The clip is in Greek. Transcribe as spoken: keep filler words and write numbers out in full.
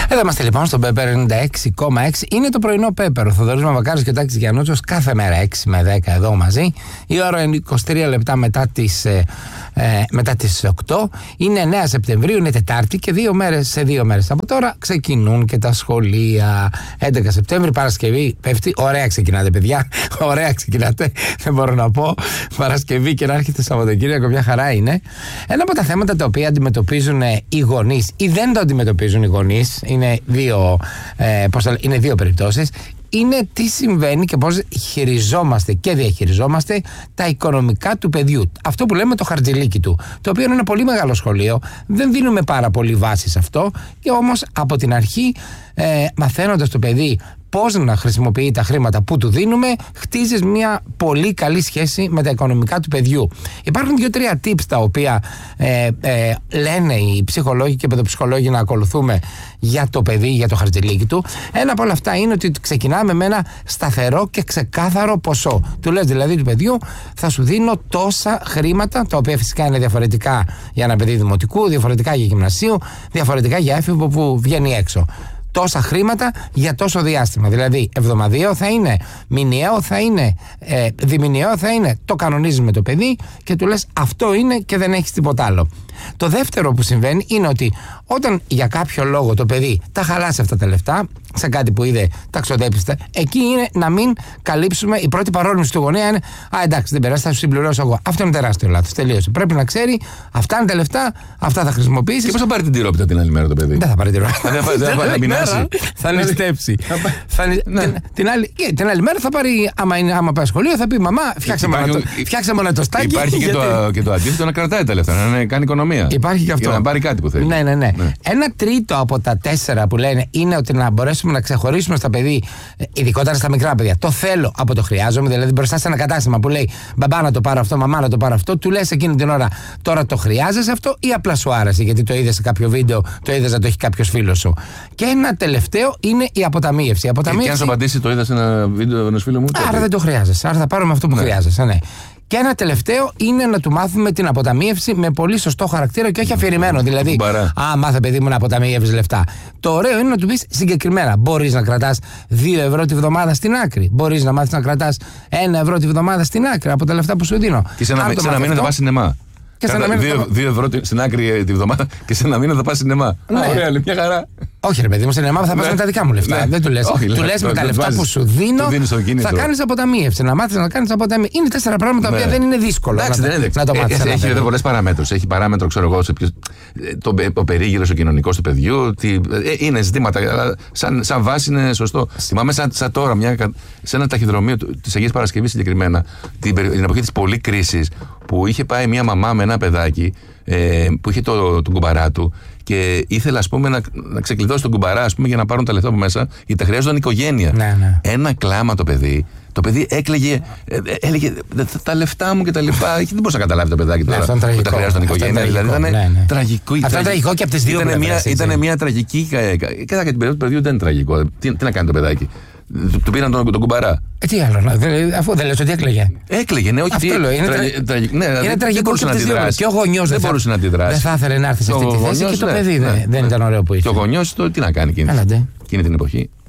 Εδώ είμαστε λοιπόν στο Πέπερ ενενήντα έξι κόμμα έξι. Είναι το πρωινό Πέπερ. Ο Θοδωρής Μαυροκάρης και ο Τάκης Γιαννούτσος κάθε μέρα έξι με δέκα εδώ μαζί. Η ώρα είναι είκοσι τρία λεπτά μετά τις, ε, ε, μετά τις οκτώ. Είναι εννέα Σεπτεμβρίου, είναι Τετάρτη και δύο μέρες, σε δύο μέρες από τώρα ξεκινούν και τα σχολεία. έντεκα Σεπτέμβρη, Παρασκευή, πέφτει. Ωραία ξεκινάτε, παιδιά. Ωραία ξεκινάτε. Δεν μπορώ να πω. Παρασκευή και να έρχεται Σαββατοκύριακο, μια χαρά είναι. Ένα από τα θέματα τα οποία αντιμετωπίζουν οι γονείς ή δεν το αντιμετωπίζουν οι γονείς, είναι δύο, ε, πώς θα, είναι δύο περιπτώσεις, είναι τι συμβαίνει και πώς χειριζόμαστε και διαχειριζόμαστε τα οικονομικά του παιδιού. Αυτό που λέμε το χαρτζηλίκι του, το οποίο είναι ένα πολύ μεγάλο σχολείο, δεν δίνουμε πάρα πολύ βάση σε αυτό, και όμως από την αρχή, ε, μαθαίνοντας το παιδί πώς να χρησιμοποιεί τα χρήματα που του δίνουμε, χτίζεις μια πολύ καλή σχέση με τα οικονομικά του παιδιού. Υπάρχουν δύο-τρία tips τα οποία ε, ε, λένε οι ψυχολόγοι και οι παιδοψυχολόγοι να ακολουθούμε για το παιδί, για το χαρτζηλίκι του. Ένα από όλα αυτά είναι ότι ξεκινάμε με ένα σταθερό και ξεκάθαρο ποσό. Του λες δηλαδή του παιδιού, θα σου δίνω τόσα χρήματα, τα οποία φυσικά είναι διαφορετικά για ένα παιδί δημοτικού, διαφορετικά για γυμνασίου, διαφορετικά για έφηβο που βγαίνει έξω. Τόσα χρήματα για τόσο διάστημα. Δηλαδή, εβδομαδιαίο θα είναι, μηνιαίο θα είναι, ε, διμηνιαίο θα είναι. Το κανονίζεις με το παιδί και του λες αυτό είναι και δεν έχεις τίποτα άλλο. Το δεύτερο που συμβαίνει είναι ότι όταν για κάποιο λόγο το παιδί τα χαλάσει αυτά τα λεφτά σε κάτι που είδε, τα ξοδέψει, εκεί είναι να μην καλύψουμε. Η πρώτη παρόρμηση του γονέα είναι α, εντάξει, δεν περάσει, θα σου συμπληρώσω εγώ. Αυτό είναι τεράστιο λάθος. Τελείωσε. Πρέπει να ξέρει, αυτά είναι τα λεφτά, αυτά θα χρησιμοποιήσεις. Και πώς θα πάρει την τυρόπιτα την άλλη μέρα το παιδί? Δεν θα πάρει την τυρόπιτα. Δεν θα πεινάσει. Θα νηστέψει. Την άλλη μέρα θα πάρει, άμα πάει σχολείο, θα πει μαμά, φτιάξε μόνο το στάκι. Υπάρχει και το αντίθετο, να κρατάει τα λεφτά, να κάνει οικονομία. Υπάρχει και αυτό. Για να πάρει κάτι που θέλει. Ναι, ναι, ναι. Ένα τρίτο από τα τέσσερα που λένε είναι ότι να μπορέσουμε να ξεχωρίσουμε στα παιδί, ειδικότερα στα μικρά παιδιά, το θέλω από το χρειάζομαι. Δηλαδή, μπροστά σε ένα κατάστημα που λέει μπαμπά να το πάρω αυτό, μαμά να το πάρω αυτό, του λες εκείνη την ώρα τώρα το χρειάζεσαι αυτό ή απλά σου άρεσε γιατί το είδες σε κάποιο βίντεο, το είδες να το έχει κάποιο φίλο σου. Και ένα τελευταίο είναι η αποταμίευση. Η αποταμίευση... Και αν σου απαντήσει, το είδα σε ένα βίντεο ενός φίλου μου. Άρα τότε δεν το χρειάζεσαι. Άρα θα πάρουμε αυτό που ναι. χρειάζεσαι. Ναι. Και ένα τελευταίο είναι να του μάθουμε την αποταμίευση με πολύ σωστό χαρακτήρα και όχι αφηρημένο. Δηλαδή, α, μάθε παιδί μου να αποταμίευεις λεφτά. Το ωραίο είναι να του πεις συγκεκριμένα. Μπορείς να κρατάς δύο ευρώ τη βδομάδα στην άκρη. Μπορείς να μάθεις να κρατάς ένα ευρώ τη βδομάδα στην άκρη από τα λεφτά που σου δίνω. Και σε ένα, ένα μήνα θα πας σινεμά. Δύο ευρώ στην άκρη τη βδομάδα και σε ένα μήνα θα πας σινεμά. Ωραία, μια χαρά. Όχι, ρε παιδί μου, στην Ελλάδα θα πας με τα δικά μου λεφτά. Δεν του λες. Του λες με τα λεφτά που σου δίνω θα κάνεις αποταμίευση. Να μάθεις να κάνεις αποταμίευση. Είναι τέσσερα πράγματα τα οποία δεν είναι δύσκολο να το μάθεις. Έχει πολλές παραμέτρους. Έχει παράμετρο, ξέρω εγώ, ο περίγυρος ο κοινωνικός του παιδιού. Είναι ζητήματα. Σαν βάση είναι σωστό. Θυμάμαι σαν τώρα, σε ένα ταχυδρομείο τη Αγίας Παρασκευής συγκεκριμένα, την εποχή της πολύ κρίσης, που είχε πάει μια μαμά με ένα παιδάκι ε, που είχε το, τον κουμπαρά του και ήθελε ας πούμε να, να ξεκλειδώσει τον κουμπαρά ας πούμε, για να πάρουν τα λεφτά από μέσα, γιατί τα χρειάζονταν οικογένεια. Ναι, ναι. Ένα κλάμα το παιδί. Το παιδί έκλαιγε, ε, έλεγε τα λεφτά μου και τα λοιπά. Δεν μπορούσε να καταλάβει το παιδάκι τώρα ναι, που τα χρειάζονταν οικογένεια. Δηλαδή ήταν ναι, ναι. τραγικό. Αυτό είναι τραγικό και από τις δύο πλευρές. Ήταν μια τραγική. Κατά την περίοδο του παιδιού δεν είναι τραγικό. Τι, τι να κάνει το παιδάκι. Του πήραν τον, τον κουμπαρά. Ε, τι άλλο, αφού δεν λες ότι έκλαιγε. Έκλαιγε, ναι, όχι. Αυτό τι, λέω, είναι, τρα, τρα... τραγι... ναι, είναι τραγικό και από τις δύο. Και ο γονιός δεν, δεν μπορούσε να αντιδράσει. Δεν θα ήθελε να έρθει σε αυτή τη θέση και το παιδί ναι, δεν ήταν ωραίο που είχε. Και ο γονιός τι να κάνει εκείνη την εποχή.